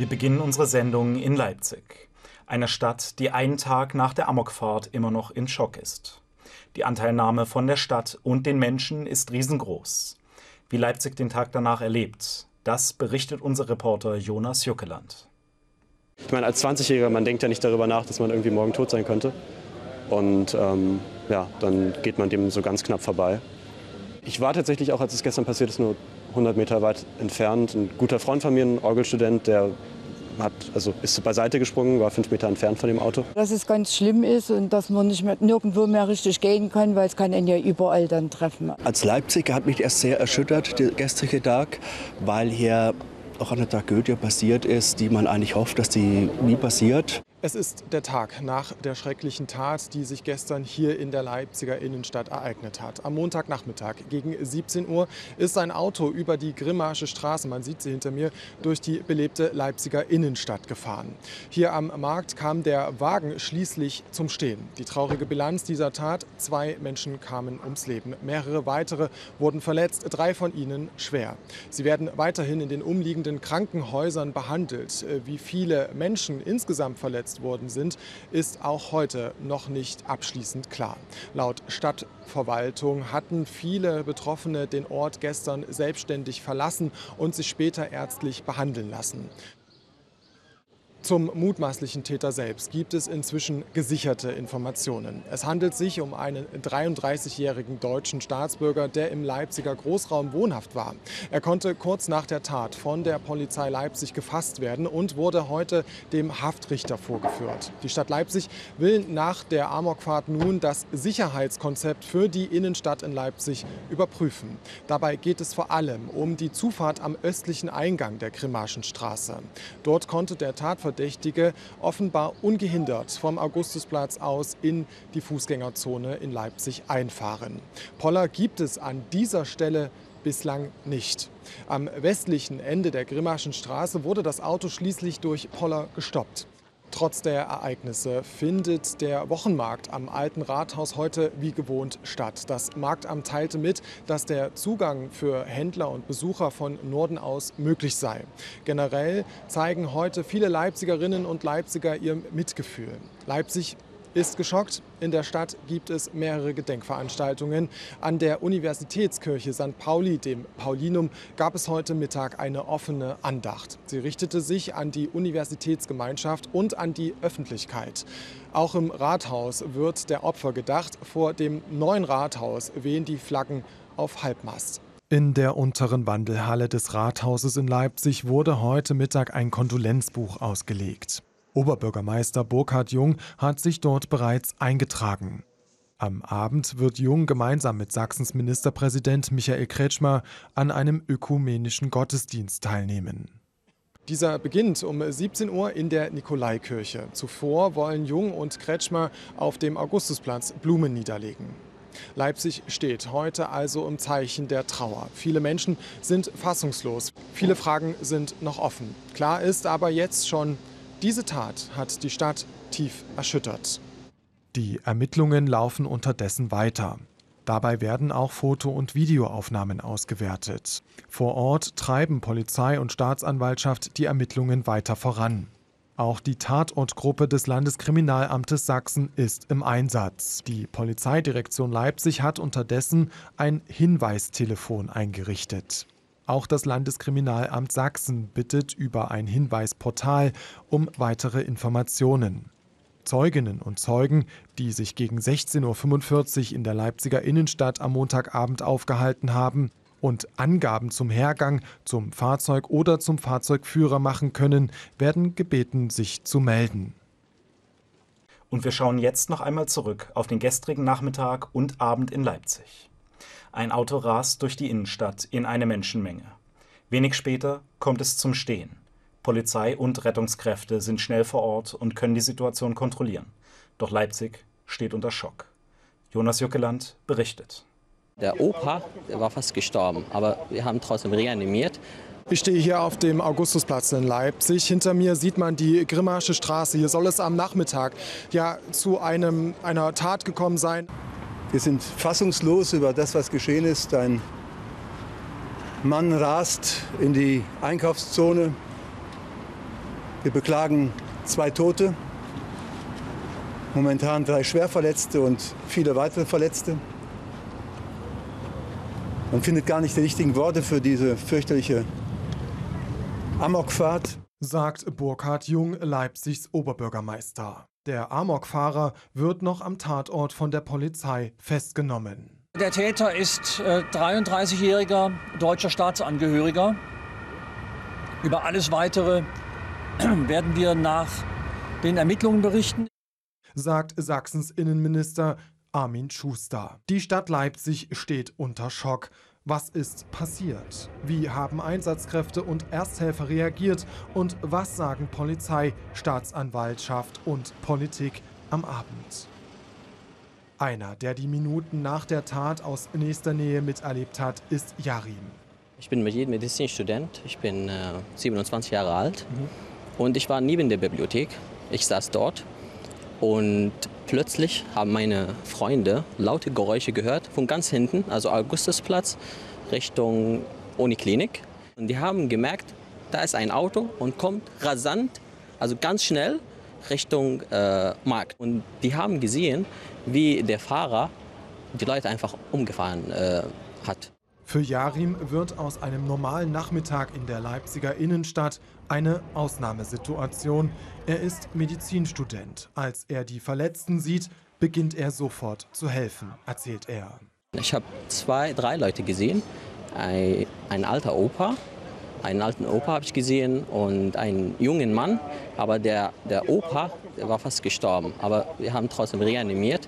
Wir beginnen unsere Sendung in Leipzig, einer Stadt, die einen Tag nach der Amokfahrt immer noch in Schock ist. Die Anteilnahme von der Stadt und den Menschen ist riesengroß. Wie Leipzig den Tag danach erlebt, das berichtet unser Reporter Jonas Juckeland. Ich meine, als 20-Jähriger, man denkt ja nicht darüber nach, dass man irgendwie morgen tot sein könnte. Und dann geht man dem so ganz knapp vorbei. Ich war tatsächlich auch, als es gestern passiert ist, nur 100 Meter weit entfernt. Ein guter Freund von mir, ein Orgelstudent, der ist beiseite gesprungen, war 5 Meter entfernt von dem Auto. Dass es ganz schlimm ist und dass man nirgendwo mehr richtig gehen kann, weil es kann ihn ja überall dann treffen. Als Leipziger hat mich erst sehr erschüttert, der gestrige Tag, weil hier auch eine Tragödie passiert ist, die man eigentlich hofft, dass die nie passiert. Es ist der Tag nach der schrecklichen Tat, die sich gestern hier in der Leipziger Innenstadt ereignet hat. Am Montagnachmittag gegen 17 Uhr ist ein Auto über die Grimmarsche Straße, man sieht sie hinter mir, durch die belebte Leipziger Innenstadt gefahren. Hier am Markt kam der Wagen schließlich zum Stehen. Die traurige Bilanz dieser Tat: 2 Menschen kamen ums Leben. Mehrere weitere wurden verletzt, 3 von ihnen schwer. Sie werden weiterhin in den umliegenden Krankenhäusern behandelt. Wie viele Menschen insgesamt verletzt worden sind, ist auch heute noch nicht abschließend klar. Laut Stadtverwaltung hatten viele Betroffene den Ort gestern selbstständig verlassen und sich später ärztlich behandeln lassen. Zum mutmaßlichen Täter selbst gibt es inzwischen gesicherte Informationen. Es handelt sich um einen 33-jährigen deutschen Staatsbürger, der im Leipziger Großraum wohnhaft war. Er konnte kurz nach der Tat von der Polizei Leipzig gefasst werden und wurde heute dem Haftrichter vorgeführt. Die Stadt Leipzig will nach der Amokfahrt nun das Sicherheitskonzept für die Innenstadt in Leipzig überprüfen. Dabei geht es vor allem um die Zufahrt am östlichen Eingang der Grimmarschen Straße. Dort konnte der Tatverdächtige offenbar ungehindert vom Augustusplatz aus in die Fußgängerzone in Leipzig einfahren. Poller gibt es an dieser Stelle bislang nicht. Am westlichen Ende der Grimmarschen Straße wurde das Auto schließlich durch Poller gestoppt. Trotz der Ereignisse findet der Wochenmarkt am Alten Rathaus heute wie gewohnt statt. Das Marktamt teilte mit, dass der Zugang für Händler und Besucher von Norden aus möglich sei. Generell zeigen heute viele Leipzigerinnen und Leipziger ihr Mitgefühl. Leipzig ist geschockt. In der Stadt gibt es mehrere Gedenkveranstaltungen. An der Universitätskirche St. Pauli, dem Paulinum, gab es heute Mittag eine offene Andacht. Sie richtete sich an die Universitätsgemeinschaft und an die Öffentlichkeit. Auch im Rathaus wird der Opfer gedacht. Vor dem neuen Rathaus wehen die Flaggen auf Halbmast. In der unteren Wandelhalle des Rathauses in Leipzig wurde heute Mittag ein Kondolenzbuch ausgelegt. Oberbürgermeister Burkhard Jung hat sich dort bereits eingetragen. Am Abend wird Jung gemeinsam mit Sachsens Ministerpräsident Michael Kretschmer an einem ökumenischen Gottesdienst teilnehmen. Dieser beginnt um 17 Uhr in der Nikolaikirche. Zuvor wollen Jung und Kretschmer auf dem Augustusplatz Blumen niederlegen. Leipzig steht heute also im Zeichen der Trauer. Viele Menschen sind fassungslos. Viele Fragen sind noch offen. Klar ist aber jetzt schon: Diese Tat hat die Stadt tief erschüttert. Die Ermittlungen laufen unterdessen weiter. Dabei werden auch Foto- und Videoaufnahmen ausgewertet. Vor Ort treiben Polizei und Staatsanwaltschaft die Ermittlungen weiter voran. Auch die Tatortgruppe des Landeskriminalamtes Sachsen ist im Einsatz. Die Polizeidirektion Leipzig hat unterdessen ein Hinweistelefon eingerichtet. Auch das Landeskriminalamt Sachsen bittet über ein Hinweisportal um weitere Informationen. Zeuginnen und Zeugen, die sich gegen 16:45 Uhr in der Leipziger Innenstadt am Montagabend aufgehalten haben und Angaben zum Hergang, zum Fahrzeug oder zum Fahrzeugführer machen können, werden gebeten, sich zu melden. Und wir schauen jetzt noch einmal zurück auf den gestrigen Nachmittag und Abend in Leipzig. Ein Auto rast durch die Innenstadt in eine Menschenmenge. Wenig später kommt es zum Stehen. Polizei und Rettungskräfte sind schnell vor Ort und können die Situation kontrollieren. Doch Leipzig steht unter Schock. Jonas Juckeland berichtet. Der Opa, der war fast gestorben, aber wir haben trotzdem reanimiert. Ich stehe hier auf dem Augustusplatz in Leipzig. Hinter mir sieht man die Grimmarsche Straße. Hier soll es am Nachmittag zu einer Tat gekommen sein. Wir sind fassungslos über das, was geschehen ist. Ein Mann rast in die Einkaufszone, Wir beklagen 2 Tote, momentan 3 Schwerverletzte und viele weitere Verletzte. Man findet gar nicht die richtigen Worte für diese fürchterliche Amokfahrt, sagt Burkhard Jung, Leipzigs Oberbürgermeister. Der Amokfahrer wird noch am Tatort von der Polizei festgenommen. Der Täter ist 33-jähriger deutscher Staatsangehöriger. Über alles Weitere werden wir nach den Ermittlungen berichten, sagt Sachsens Innenminister Armin Schuster. Die Stadt Leipzig steht unter Schock. Was ist passiert? Wie haben Einsatzkräfte und Ersthelfer reagiert? Und was sagen Polizei, Staatsanwaltschaft und Politik am Abend? Einer, der die Minuten nach der Tat aus nächster Nähe miterlebt hat, ist Yarim. Ich bin Medizinstudent, ich bin 27 Jahre alt und ich war neben der Bibliothek. Ich saß dort und plötzlich haben meine Freunde laute Geräusche gehört von ganz hinten, also Augustusplatz, Richtung Uniklinik. Und die haben gemerkt, da ist ein Auto und kommt rasant, also ganz schnell Richtung Markt. Und die haben gesehen, wie der Fahrer die Leute einfach umgefahren hat. Für Yarim wird aus einem normalen Nachmittag in der Leipziger Innenstadt eine Ausnahmesituation. Er ist Medizinstudent. Als er die Verletzten sieht, beginnt er sofort zu helfen, erzählt er. Ich habe 2, 3 Leute gesehen. Ein alter Opa, einen alten Opa habe ich gesehen und einen jungen Mann. Aber der Opa, der war fast gestorben. Aber wir haben trotzdem reanimiert.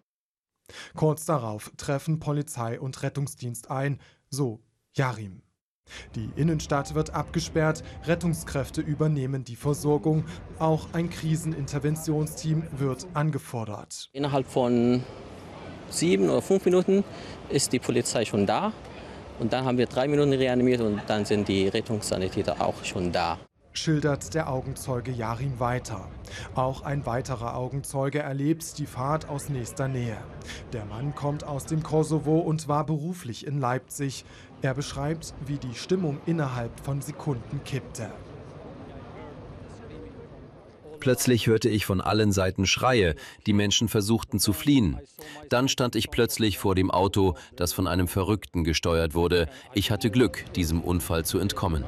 Kurz darauf treffen Polizei und Rettungsdienst ein, so Yarim. Die Innenstadt wird abgesperrt, Rettungskräfte übernehmen die Versorgung, auch ein Kriseninterventionsteam wird angefordert. Innerhalb von 7 oder 5 Minuten ist die Polizei schon da und dann haben wir 3 Minuten reanimiert und dann sind die Rettungssanitäter auch schon da. Schildert der Augenzeuge Yarim weiter. Auch ein weiterer Augenzeuge erlebt die Fahrt aus nächster Nähe. Der Mann kommt aus dem Kosovo und war beruflich in Leipzig. Er beschreibt, wie die Stimmung innerhalb von Sekunden kippte. Plötzlich hörte ich von allen Seiten Schreie, die Menschen versuchten zu fliehen. Dann stand ich plötzlich vor dem Auto, das von einem Verrückten gesteuert wurde. Ich hatte Glück, diesem Unfall zu entkommen.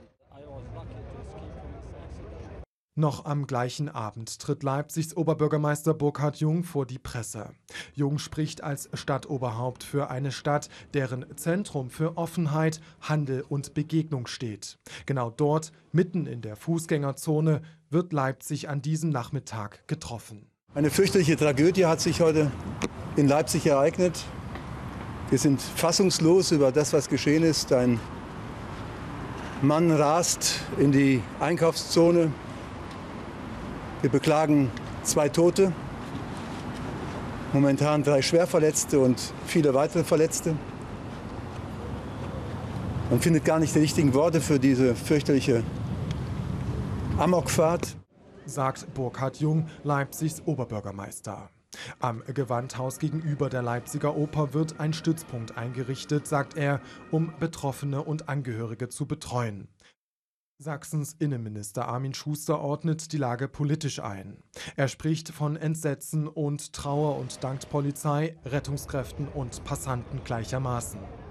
Noch am gleichen Abend tritt Leipzigs Oberbürgermeister Burkhard Jung vor die Presse. Jung spricht als Stadtoberhaupt für eine Stadt, deren Zentrum für Offenheit, Handel und Begegnung steht. Genau dort, mitten in der Fußgängerzone, wird Leipzig an diesem Nachmittag getroffen. Eine fürchterliche Tragödie hat sich heute in Leipzig ereignet. Wir sind fassungslos über das, was geschehen ist. Ein Mann rast in die Einkaufszone. Wir beklagen 2 Tote, momentan 3 Schwerverletzte und viele weitere Verletzte. Man findet gar nicht die richtigen Worte für diese fürchterliche Amokfahrt, sagt Burkhard Jung, Leipzigs Oberbürgermeister. Am Gewandhaus gegenüber der Leipziger Oper wird ein Stützpunkt eingerichtet, sagt er, um Betroffene und Angehörige zu betreuen. Sachsens Innenminister Armin Schuster ordnet die Lage politisch ein. Er spricht von Entsetzen und Trauer und dankt Polizei, Rettungskräften und Passanten gleichermaßen.